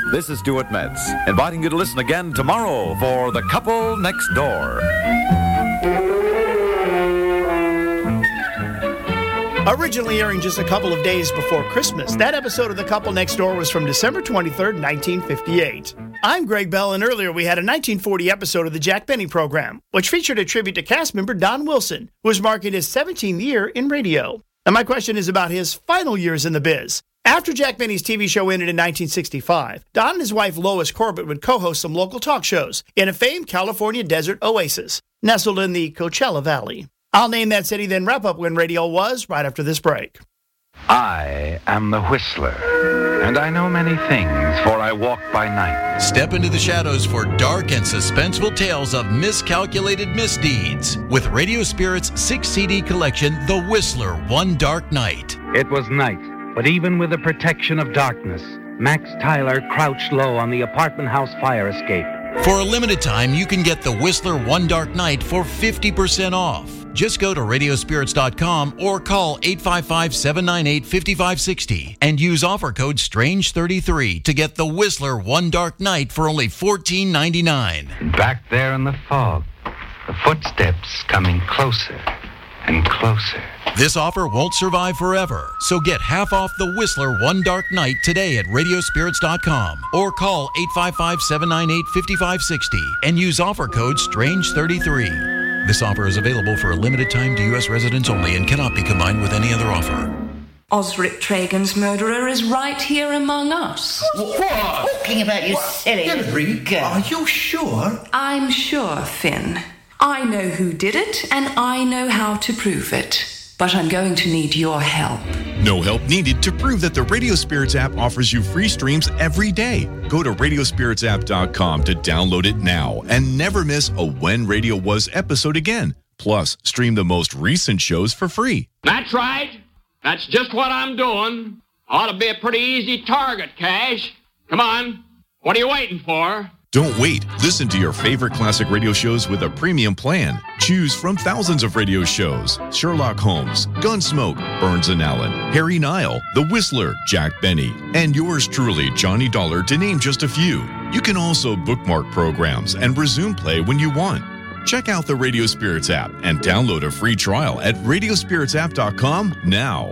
This is Stuart Metz, inviting you to listen again tomorrow for The Couple Next Door. Originally airing just a couple of days before Christmas, that episode of The Couple Next Door was from December 23rd, 1958. I'm Greg Bell, and earlier we had a 1940 episode of the Jack Benny program, which featured a tribute to cast member Don Wilson, who was marking his 17th year in radio. And my question is about his final years in the biz. After Jack Benny's TV show ended in 1965, Don and his wife Lois Corbett would co-host some local talk shows in a famed California desert oasis, nestled in the Coachella Valley. I'll name that city, then wrap up When Radio Was right after this break. I am the Whistler, and I know many things, for I walk by night. Step into the shadows for dark and suspenseful tales of miscalculated misdeeds with Radio Spirit's 6-CD collection, The Whistler, One Dark Night. It was night, but even with the protection of darkness, Max Tyler crouched low on the apartment house fire escape. For a limited time, you can get The Whistler, One Dark Night for 50% off. Just go to radiospirits.com or call 855-798-5560 and use offer code STRANGE33 to get The Whistler One Dark Night for only $14.99. Back there in the fog, the footsteps coming closer and closer. This offer won't survive forever, so get half off The Whistler One Dark Night today at radiospirits.com or call 855-798-5560 and use offer code STRANGE33. This offer is available for a limited time to U.S. residents only and cannot be combined with any other offer. Osric Tragan's murderer is right here among us. What? Talking about you silly freak. Are you sure? I'm sure, Finn. I know who did it, and I know how to prove it. But I'm going to need your help. No help needed to prove that the Radio Spirits app offers you free streams every day. Go to radiospiritsapp.com to download it now and never miss a When Radio Was episode again. Plus, stream the most recent shows for free. That's right. That's just what I'm doing. Ought to be a pretty easy target, Cash. Come on. What are you waiting for? Don't wait. Listen to your favorite classic radio shows with a premium plan. Choose from thousands of radio shows: Sherlock Holmes, Gunsmoke, Burns and Allen, Harry Nile, The Whistler, Jack Benny, and yours truly, Johnny Dollar, to name just a few. You can also bookmark programs and resume play when you want. Check out the Radio Spirits app and download a free trial at radiospiritsapp.com now.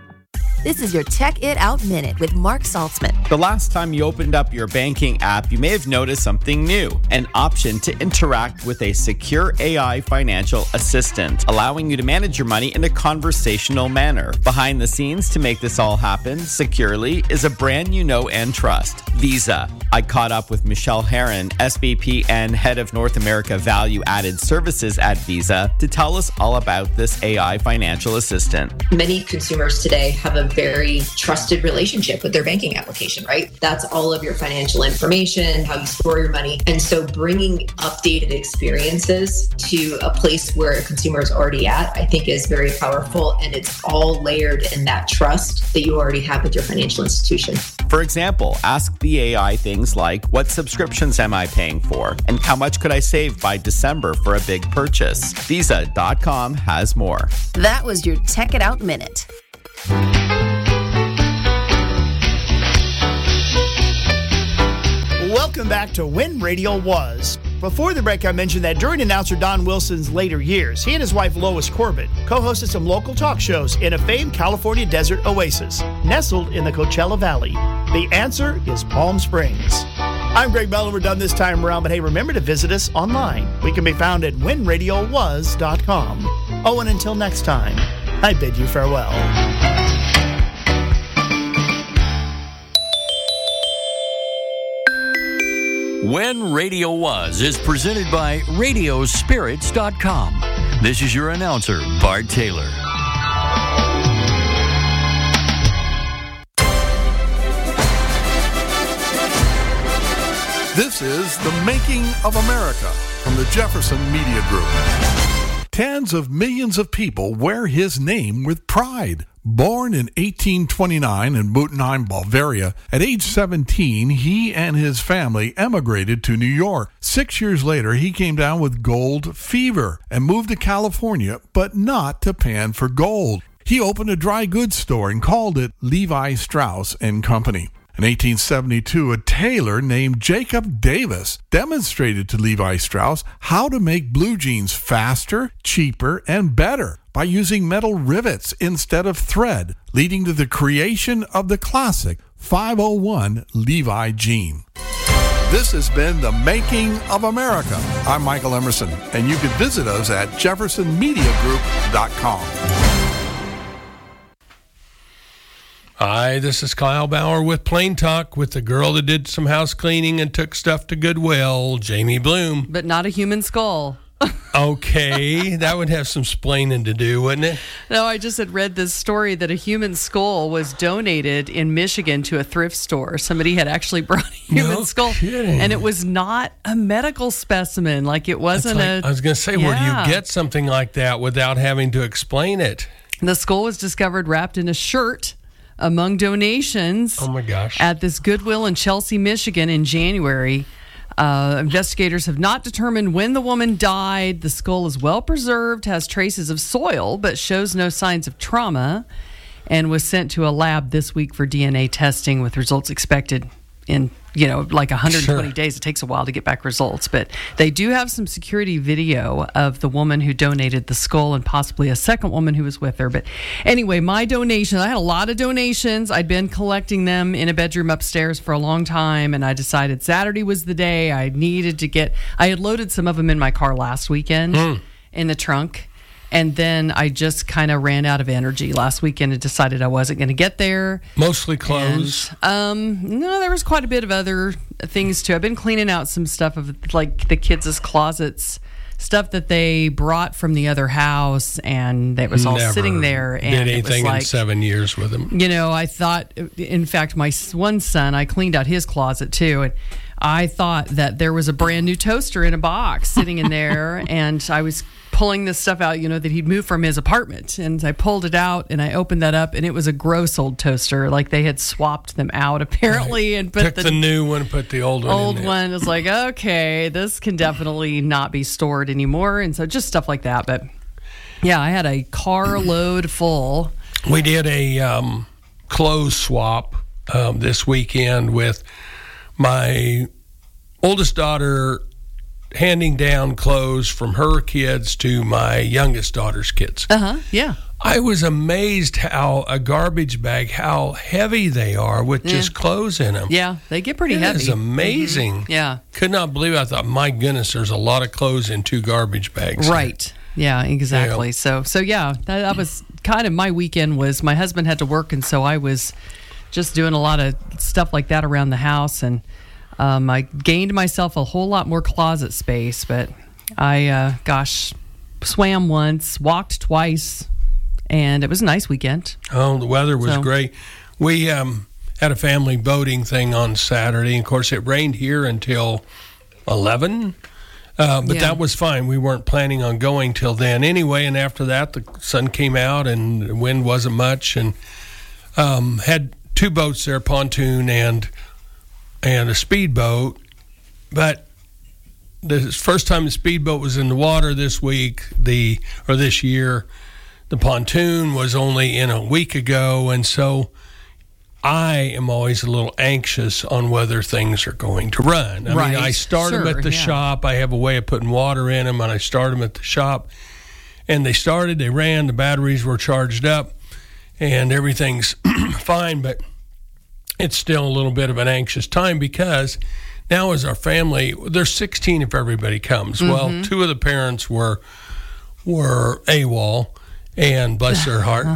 This is your Check It Out Minute with Mark Saltzman. The last time you opened up your banking app, you may have noticed something new, an option to interact with a secure AI financial assistant, allowing you to manage your money in a conversational manner. Behind the scenes to make this all happen securely is a brand you know and trust, Visa. I caught up with Michelle Herron, SVP and Head of North America Value Added Services at Visa, to tell us all about this AI financial assistant. Many consumers today have a very trusted relationship with their banking application, right? That's all of your financial information, how you store your money. And so bringing updated experiences to a place where a consumer is already at, I think is very powerful. And it's all layered in that trust that you already have with your financial institution. For example, ask the AI things like, what subscriptions am I paying for? And how much could I save by December for a big purchase? Visa.com has more. That was your Check It Out Minute. Welcome back to When Radio Was. Before the break, I mentioned that during announcer Don Wilson's later years, he and his wife Lois Corbett co-hosted some local talk shows in a famed California desert oasis, nestled in the Coachella Valley. The answer is Palm Springs. I'm Greg Bell, and we're done this time around, but hey, remember to visit us online. We can be found at whenradiowas.com. Oh, and until next time, I bid you farewell. When Radio Was is presented by Radiospirits.com. This is your announcer, Bart Taylor. This is The Making of America from the Jefferson Media Group. Tens of millions of people wear his name with pride. Born in 1829 in Butenheim, Bavaria, at age 17, he and his family emigrated to New York. 6 years later, he came down with gold fever and moved to California, but not to pan for gold. He opened a dry goods store and called it Levi Strauss & Company. In 1872, a tailor named Jacob Davis demonstrated to Levi Strauss how to make blue jeans faster, cheaper, and better by using metal rivets instead of thread, leading to the creation of the classic 501 Levi jean. This has been The Making of America. I'm Michael Emerson, and you can visit us at jeffersonmediagroup.com. Hi, this is Kyle Bauer with Plain Talk with the girl that did some house cleaning and took stuff to Goodwill, Jamie Bloom. But not a human skull. Okay, that would have some splaining to do, wouldn't it? No, I just had read this story that a human skull was donated in Michigan to a thrift store. Somebody had actually brought a human skull, kidding. And it was not a medical specimen. Like it wasn't I was going to say, where do you get something like that without having to explain it? The skull was discovered wrapped in a shirt among donations. Oh my gosh! At this Goodwill in Chelsea, Michigan, in January. Investigators have not determined when the woman died. The skull is well preserved, has traces of soil, but shows no signs of trauma, and was sent to a lab this week for DNA testing with results expected in, like 120 days. It takes a while to get back results, but they do have some security video of the woman who donated the skull and possibly a second woman who was with her. But anyway, my donation, I had a lot of donations. I'd been collecting them in a bedroom upstairs for a long time, and I decided Saturday was the day I needed to I had loaded some of them in my car last weekend in the trunk. And then I just kind of ran out of energy last weekend and decided I wasn't going to get there. Mostly clothes? No, there was quite a bit of other things, too. I've been cleaning out some stuff of, like, the kids' closets, stuff that they brought from the other house, and it was all sitting there. And did anything in 7 years with them. I thought, in fact, my one son, I cleaned out his closet, too, and I thought that there was a brand new toaster in a box sitting in there, and I was pulling this stuff out, that he'd moved from his apartment. And I pulled it out and I opened that up, and it was a gross old toaster. Like they had swapped them out apparently, and took the new one, put the old one. Old one was like, okay, this can definitely not be stored anymore. And so just stuff like that. But yeah, I had a carload full. We did a clothes swap this weekend with my oldest daughter, handing down clothes from her kids to my youngest daughter's kids. Yeah. I was amazed how a garbage bag, how heavy they are with just clothes in them. Yeah, they get pretty heavy. It's amazing. Mm-hmm. Yeah. Could not believe it. I thought, my goodness, there's a lot of clothes in 2 garbage bags. Right. Yeah, exactly. So yeah, that was kind of my weekend. Was my husband had to work, and so I was just doing a lot of stuff like that around the house, and I gained myself a whole lot more closet space, but I, swam once, walked twice, and it was a nice weekend. Oh, the weather was great. We had a family boating thing on Saturday, and of course it rained here until 11, but that was fine. We weren't planning on going till then anyway, and after that the sun came out and the wind wasn't much, and had 2 boats there, pontoon and a speedboat. But the first time the speedboat was in the water this year, the pontoon was only in a week ago, and so I am always a little anxious on whether things are going to run. I mean, I start them at the shop. I have a way of putting water in them, and I start them at the shop. And they ran, the batteries were charged up, and everything's fine, but it's still a little bit of an anxious time because now as our family, there's 16 if everybody comes. Mm-hmm. Well, 2 of the parents were AWOL, and bless their heart,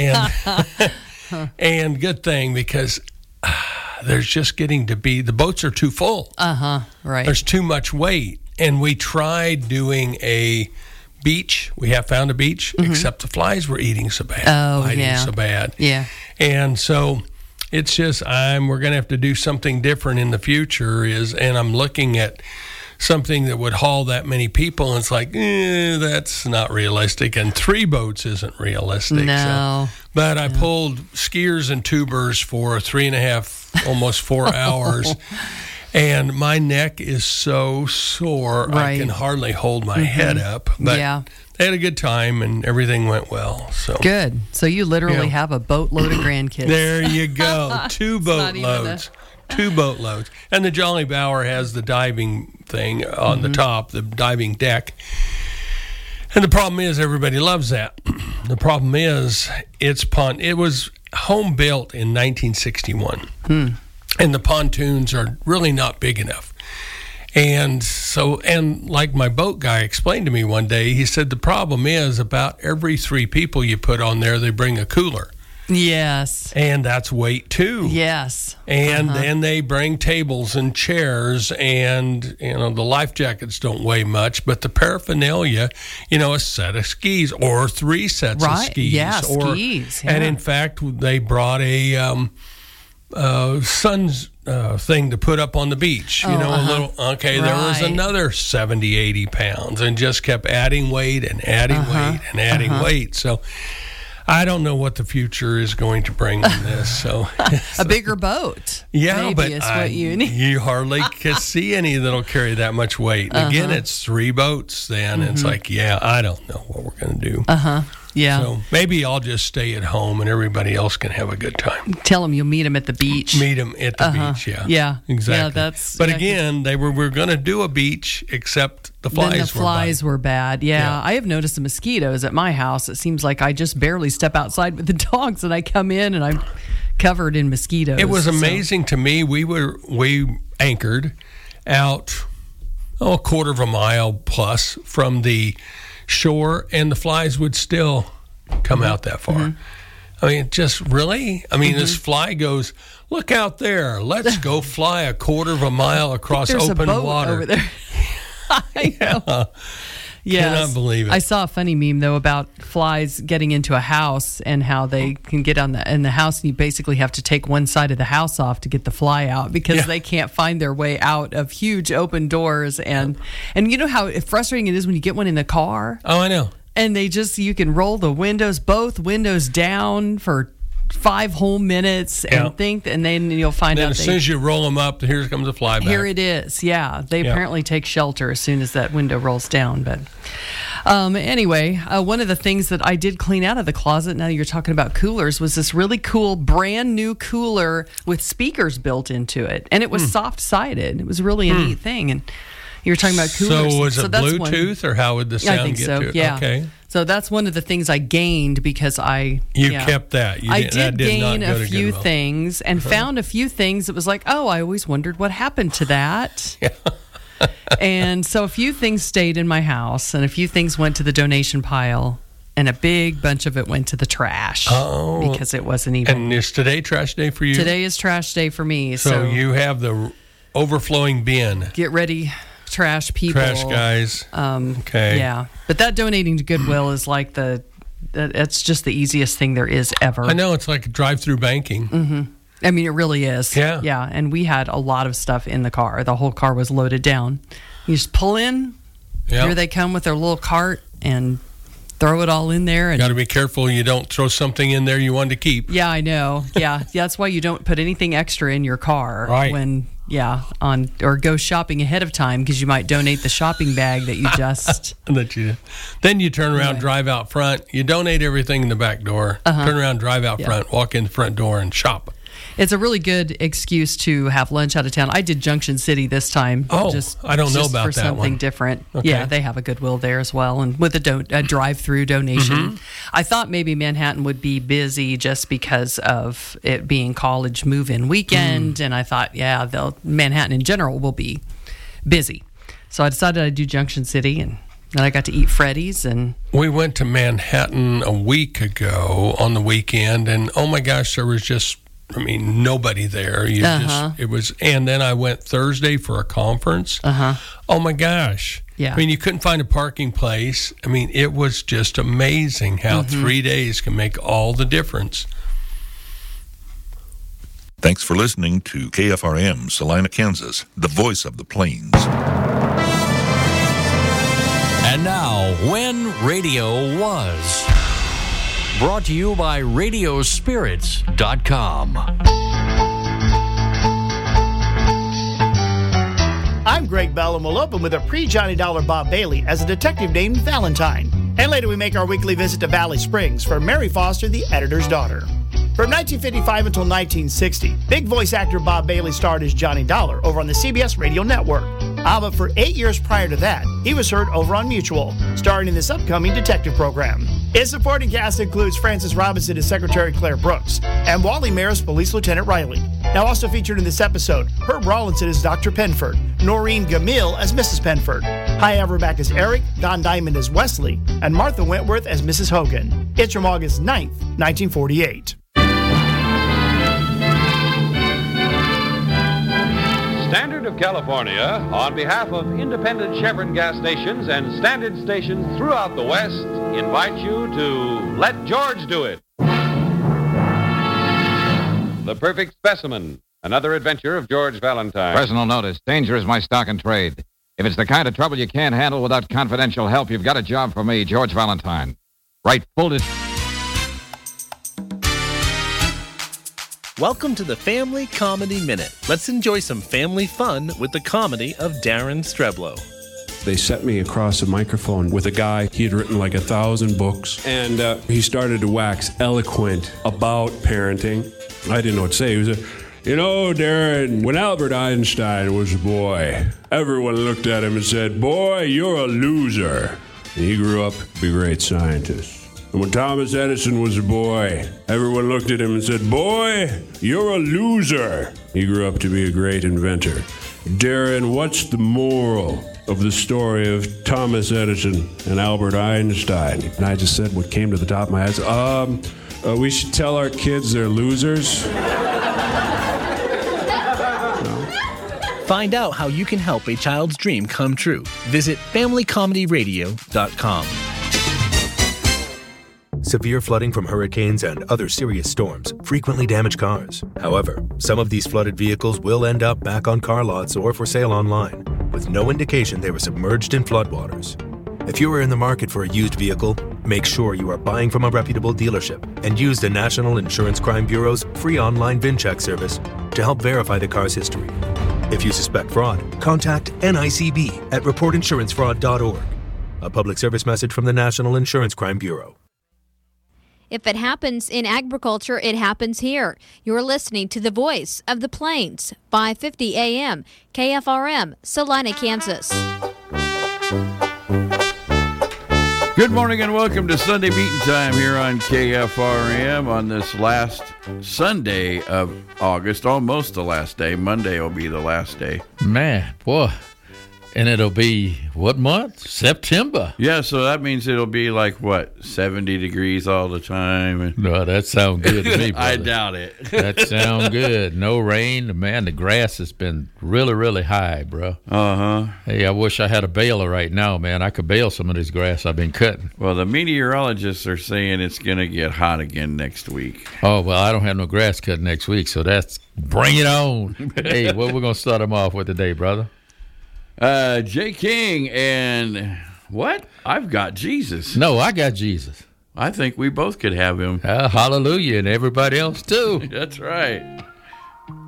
and good thing because there's just getting to be, the boats are too full. Right. There's too much weight, and we tried doing a beach. We have found a beach, except the flies were eating so bad. So bad. Yeah. And so it's just we're going to have to do something different in the future. And I'm looking at something that would haul that many people, and it's like, that's not realistic. And 3 boats isn't realistic. No. But I pulled skiers and tubers for 3.5, almost 4 hours. And my neck is so sore, I can hardly hold my head up. But they had a good time, and everything went well. So good. So you literally have a boatload of grandkids. There you go. 2 boatloads. 2 boatloads. And the Jolly Bower has the diving thing on the top, the diving deck. And the problem is everybody loves that. The problem is it was home built in 1961. And the pontoons are really not big enough. And like my boat guy explained to me one day, he said the problem is about every 3 people you put on there, they bring a cooler. Yes. And that's weight too. Yes. And then they bring tables and chairs, and the life jackets don't weigh much, but the paraphernalia, a set of skis or 3 sets of skis. Yeah, skis. Yeah. And in fact, they brought a sun's thing to put up on the beach. A little. Okay, there was another 70, 80 pounds, and just kept adding weight and adding weight and adding weight. So I don't know what the future is going to bring in this. So a bigger boat. Yeah, maybe but is what you need. You hardly can see any that'll carry that much weight. Again, it's 3 boats. Then it's like, I don't know what we're going to do. Yeah. So maybe I'll just stay at home and everybody else can have a good time. Tell them you'll meet them at the beach. Meet them at the beach, yeah. Yeah. Exactly. Yeah, but again, we're going to do a beach, except the flies were bad. Yeah. I have noticed the mosquitoes at my house. It seems like I just barely step outside with the dogs and I come in and I'm covered in mosquitoes. It was amazing to me. We anchored out a quarter of a mile plus from the shore, and the flies would still come out that far. I mean, just really? I mean, this fly goes, look out there. Let's go fly a quarter of a mile across open water. Over there. I know. Yes. Cannot believe it. I saw a funny meme, though, about flies getting into a house and how they can get in the house, and you basically have to take one side of the house off to get the fly out because they can't find their way out of huge open doors. And you know how frustrating it is when you get one in the car? Oh, I know. And you can roll both windows down for 5 whole minutes and then you'll find out. As soon as you roll them up, here comes a fly back. Here it is. Yeah. They apparently take shelter as soon as that window rolls down. But anyway, one of the things that I did clean out of the closet, now you're talking about coolers, was this really cool brand new cooler with speakers built into it. And it was soft-sided. It was really a neat thing. And you were talking about coolers. So was it Bluetooth or how would the sound get to it? Yeah. Okay. So that's one of the things I gained because You kept that. I did gain a few things and found a few things that was like, I always wondered what happened to that. And so a few things stayed in my house and a few things went to the donation pile and a big bunch of it went to the trash because it wasn't even. And is today trash day for you? Today is trash day for me. So you have the overflowing bin. Get ready. Trash people, trash guys. Okay, yeah, but that donating to Goodwill is like it's just the easiest thing there is ever. I know, it's like drive-through banking. I mean, it really is. Yeah. And we had a lot of stuff in the car. The whole car was loaded down. You just pull in. Here they come with their little cart and throw it all in there. And got to be careful you don't throw something in there you want to keep. Yeah, I know. Yeah, that's why you don't put anything extra in your car when. Yeah, or go shopping ahead of time because you might donate the shopping bag that you just. Then you turn around, drive out front. You donate everything in the back door. Turn around, drive out front, walk in the front door, and shop. It's a really good excuse to have lunch out of town. I did Junction City this time. I don't know about for that something one. different. Okay. Yeah, they have a Goodwill there as well, and with a drive-through donation. I thought maybe Manhattan would be busy just because of it being college move-in weekend, and I thought, Manhattan in general will be busy. So I decided I'd do Junction City, and then I got to eat Freddy's. And we went to Manhattan a week ago on the weekend, and oh my gosh, there was just. Nobody there. It was, and then I went Thursday for a conference. Oh my gosh. Yeah. You couldn't find a parking place. It was just amazing how 3 days can make all the difference. Thanks for listening to KFRM, Salina, Kansas, the voice of the plains. And now, When Radio Was. Brought to you by Radiospirits.com. I'm Greg Bell, and we'll open with a pre-Johnny Dollar Bob Bailey as a detective named Valentine. And later we make our weekly visit to Valley Springs for Mary Foster, the editor's daughter. From 1955 until 1960, big voice actor Bob Bailey starred as Johnny Dollar over on the CBS radio network. But for 8 years prior to that, he was heard over on Mutual, starring in this upcoming detective program. Its supporting cast includes Frances Robinson as Secretary Claire Brooks and Wally Maris, Police Lieutenant Riley. Now also featured in this episode, Herb Rawlinson as Dr. Penford, Noreen Gamil as Mrs. Penford, Hy Averback as Eric, Don Diamond as Wesley, and Martha Wentworth as Mrs. Hogan. It's from August 9th, 1948. Standard of California, on behalf of independent Chevron gas stations and standard stations throughout the West, invite you to Let George Do It. The Perfect Specimen, another adventure of George Valentine. Personal notice, danger is my stock and trade. If it's the kind of trouble you can't handle without confidential help, you've got a job for me, George Valentine. Right, folded. Welcome to the Family Comedy Minute. Let's enjoy some family fun with the comedy of Darren Streblow. They set me across a microphone with a guy. He had written like 1,000 books, and he started to wax eloquent about parenting. I didn't know what to say. He was Darren, when Albert Einstein was a boy, everyone looked at him and said, "Boy, you're a loser." And he grew up to be a great scientist. And when Thomas Edison was a boy, everyone looked at him and said, "Boy, you're a loser." He grew up to be a great inventor. Darren, what's the moral of the story of Thomas Edison and Albert Einstein? And I just said what came to the top of my head. We should tell our kids they're losers. Find out how you can help a child's dream come true. Visit FamilyComedyRadio.com. Severe flooding from hurricanes and other serious storms frequently damage cars. However, some of these flooded vehicles will end up back on car lots or for sale online, with no indication they were submerged in floodwaters. If you are in the market for a used vehicle, make sure you are buying from a reputable dealership and use the National Insurance Crime Bureau's free online VIN check service to help verify the car's history. If you suspect fraud, contact NICB at reportinsurancefraud.org. A public service message from the National Insurance Crime Bureau. If it happens in agriculture, it happens here. You're listening to the voice of the Plains, 550 AM, KFRM, Salina, Kansas. Good morning and welcome to Sunday Meeting Time here on KFRM on this last Sunday of August, almost the last day. Monday will be the last day. Man, boy. And it'll be, what month? September. Yeah, so that means it'll be like, 70 degrees all the time? No, that sounds good to me, brother. I doubt it. That sounds good. No rain. Man, the grass has been really, really high, bro. Uh-huh. Hey, I wish I had a baler right now, man. I could bale some of this grass I've been cutting. Well, the meteorologists are saying it's going to get hot again next week. Oh, well, I don't have no grass cut next week, so bring it on. Hey, what we're going to start them off with today, brother? Jay King and what? I've got Jesus. No, I got Jesus. I think we both could have him. Hallelujah, and everybody else too. That's right.